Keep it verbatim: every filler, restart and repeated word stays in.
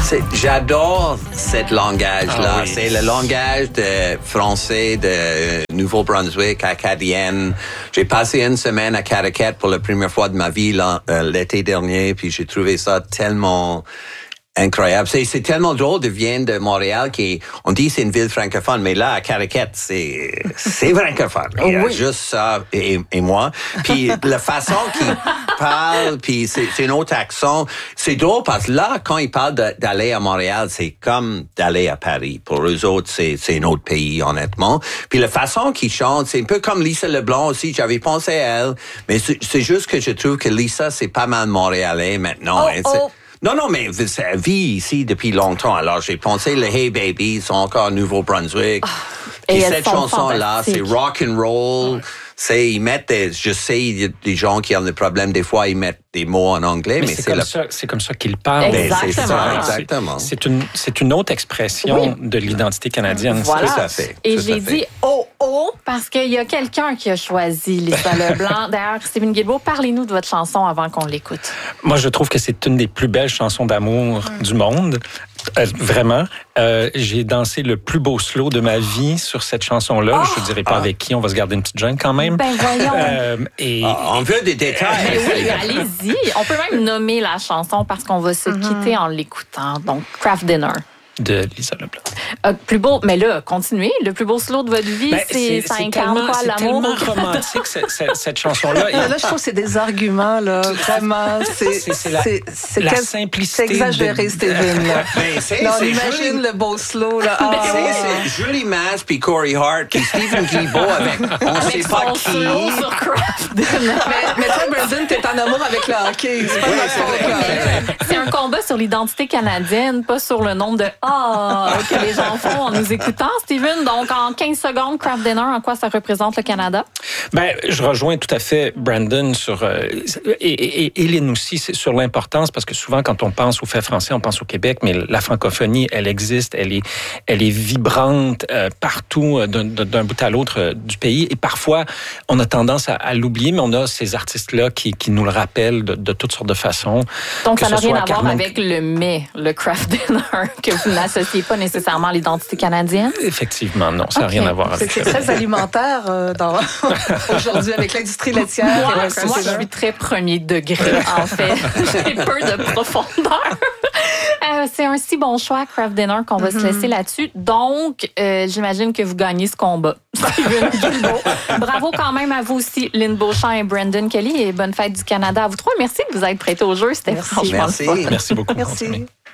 C'est, j'adore ce langage-là. Ah oui. C'est le langage de français de Nouveau-Brunswick, acadienne. J'ai passé une semaine à Caraquet pour la première fois de ma vie là, euh, l'été dernier, puis j'ai trouvé ça tellement incroyable. C'est, c'est tellement drôle de venir de Montréal qui, on dit c'est une ville francophone, mais là, à Caraquet, c'est, c'est francophone. Il y a Oui. juste ça et, et moi. Puis la façon qu'ils parlent, puis c'est, c'est un autre accent. C'est drôle parce que là, quand ils parlent de, d'aller à Montréal, c'est comme d'aller à Paris. Pour eux autres, c'est, c'est un autre pays, honnêtement. Puis la façon qu'ils chantent, c'est un peu comme Lisa Leblanc aussi. J'avais pensé à elle, mais c'est, c'est juste que je trouve que Lisa, c'est pas mal montréalais maintenant. Oh, hein. oh. C'est, Non, non, mais elle vit ici depuis longtemps. Alors, j'ai pensé, les Hey Babies sont encore à Nouveau-Brunswick. Oh, Puis et elles cette sont chanson-là, c'est fantastiques. rock and roll. C'est, ils mettent des, je sais, il y a des gens qui ont des problèmes, des fois, ils mettent des mots en anglais, mais, Mais c'est, c'est comme le... ça, c'est comme ça qu'ils parlent. Ben, c'est ça, Exactement. exactement. C'est, c'est une, c'est une autre expression Oui. de l'identité canadienne. Voilà. Tout à fait. Et tout j'ai à fait. dit oh oh parce qu'il y a quelqu'un qui a choisi Lisa Leblanc. D'ailleurs, Steven Guilbeault, parlez-nous de votre chanson avant qu'on l'écoute. Moi, je trouve que c'est une des plus belles chansons d'amour Mm. du monde. Euh, vraiment. Euh, j'ai dansé le plus beau slow de ma vie sur cette chanson-là. Oh! Je ne dirai pas avec qui. On va se garder une petite gêne quand même. Ben voyons. Euh, et Ah, on veut des détails. Mais oui, allez-y. On peut même nommer la chanson parce qu'on va se quitter en l'écoutant. Donc, Craft Dinner. de Lisa Leblanc. Euh, plus beau, mais là, continuez. Le plus beau slow de votre vie, Ben, c'est, ça incarne tellement, quoi, c'est l'amour? tellement romantique, cette, cette, cette chanson-là. Et Là, je trouve que c'est des arguments, là, vraiment. C'est, C'est- c'est la- c'est, c'est la quel- simplicité C'est exagéré, de- Steven, là. Ben, c'est, Là, on c'est imagine joli. le beau slow, là. Ah, C'est, c'est Julie Masse puis Corey Hart puis Stephen Guilbeault avec on Avec sait pas son qui. slow sur Craft Dinner. mais, mais toi, Brandon, t'es en amour avec le hockey. C'est pas Oui, une c'est affaire vrai. avec le hockey. C'est un combat sur l'identité canadienne, pas sur le nombre de « ah » que les gens font en nous écoutant. Steven, donc en quinze secondes, Craft Dinner, en quoi ça représente le Canada? Ben, je rejoins tout à fait Brandon sur euh, et, et, et Lynn aussi c'est sur l'importance parce que souvent quand on pense au fait français, on pense au Québec, mais la francophonie, elle existe, elle est, elle est vibrante euh, partout euh, d'un, d'un bout à l'autre euh, du pays. Et parfois, on a tendance à, à l'oublier, mais on a ces artistes-là qui, qui nous le rappellent de, de toutes sortes de façons. Donc, Que ça n'a ce rien soit à voir Carmen- avec le mets, le Craft Dinner, que vous n'associez pas nécessairement à l'identité canadienne? Effectivement, non, ça n'a Ok. rien à voir C'est, avec c'est ça. très alimentaire euh, dans, aujourd'hui avec l'industrie laitière. Moi, et le Craft moi, je Dinner. suis très premier degré, en fait. J'ai peu de profondeur. Euh, c'est un si bon choix, Craft Dinner, qu'on va se laisser là-dessus. Donc, euh, j'imagine que vous gagnez ce combat. Steven Guilbeault. Bravo quand même à vous aussi, Lynn Beauchamp et Brandon Kelly. Et bonne fête du Canada à vous trois. Merci de vous être prêtés au jeu. C'était Merci. franchement le Merci. fun. Merci beaucoup. Merci. Anthony.